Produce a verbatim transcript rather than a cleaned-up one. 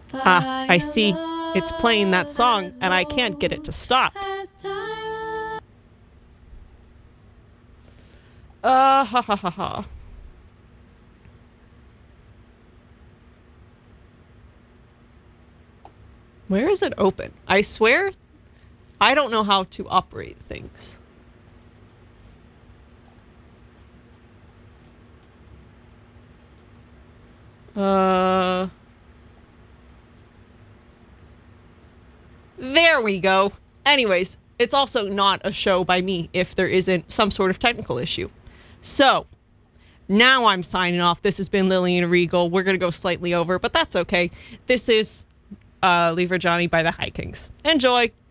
Ah, I see. It's playing that song, and I can't get it to stop. Uh, ha ha ha ha. Where is it open? I swear, I don't know how to operate things. Uh... There we go. Anyways, it's also not a show by me if there isn't some sort of technical issue. So, now I'm signing off. This has been Lillian Regal. We're going to go slightly over, but that's okay. This is uh, Lever Johnny by the High Kings. Enjoy.